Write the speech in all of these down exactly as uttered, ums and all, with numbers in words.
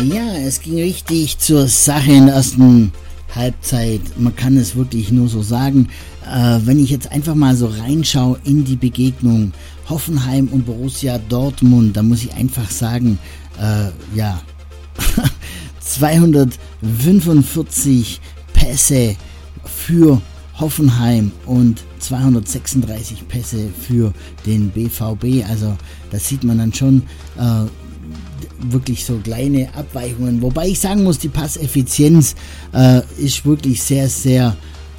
Ja, es ging richtig zur Sache in der ersten Halbzeit. Man kann es wirklich nur so sagen. Äh, wenn ich jetzt einfach mal so reinschaue in die Begegnung Hoffenheim und Borussia Dortmund, da muss ich einfach sagen, äh, ja, zweihundertfünfundvierzig Pässe für Hoffenheim und zweihundertsechsunddreißig Pässe für den B V B. Also das sieht man dann schon äh, wirklich so kleine Abweichungen. Wobei ich sagen muss, die Passeffizienz äh, ist wirklich sehr, sehr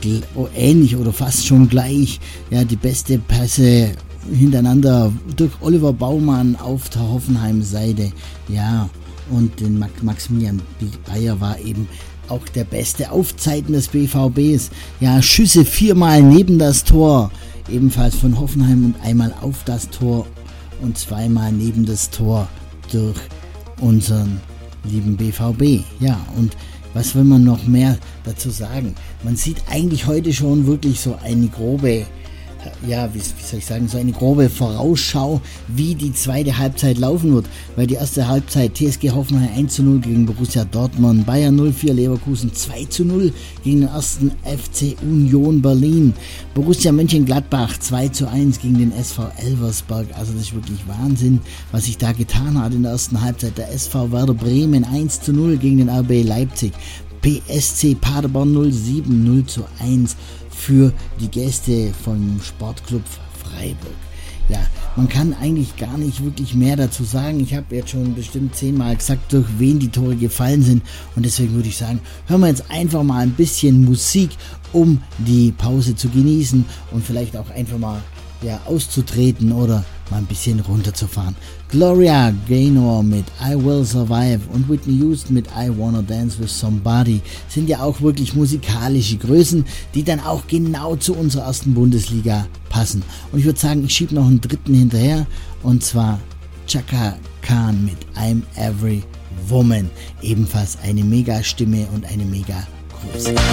ähnlich oder fast schon gleich. Ja, die beste Pässe hintereinander durch Oliver Baumann auf der Hoffenheim-Seite. Ja, und den Maximilian Bayer war eben auch der beste auf Zeiten des B V Bs. Ja, Schüsse viermal neben das Tor, ebenfalls von Hoffenheim und einmal auf das Tor und zweimal neben das Tor durch unseren lieben B V B. Ja, und was will man noch mehr dazu sagen? Man sieht eigentlich heute schon wirklich so eine grobe, ja, wie, wie soll ich sagen, so eine grobe Vorausschau, wie die zweite Halbzeit laufen wird, weil die erste Halbzeit T S G Hoffenheim eins zu null gegen Borussia Dortmund, Bayern null vier Leverkusen zwei zu null gegen den ersten F C Union Berlin, Borussia Mönchengladbach zwei zu eins gegen den S V Elversberg. Also das ist wirklich Wahnsinn, was sich da getan hat in der ersten Halbzeit. Der S V Werder Bremen eins zu null gegen den R B Leipzig, P S C Paderborn null sieben null zu eins für die Gäste vom Sportclub Freiburg. Ja, man kann eigentlich gar nicht wirklich mehr dazu sagen. Ich habe jetzt schon bestimmt zehnmal gesagt, durch wen die Tore gefallen sind. Und deswegen würde ich sagen, hören wir jetzt einfach mal ein bisschen Musik, um die Pause zu genießen und vielleicht auch einfach mal ja, auszutreten oder mal ein bisschen runterzufahren. Gloria Gaynor mit I Will Survive und Whitney Houston mit I Wanna Dance With Somebody sind ja auch wirklich musikalische Größen, die dann auch genau zu unserer ersten Bundesliga passen. Und ich würde sagen, ich schiebe noch einen dritten hinterher, und zwar Chaka Khan mit I'm Every Woman. Ebenfalls eine Mega-Stimme und eine Mega-Größe.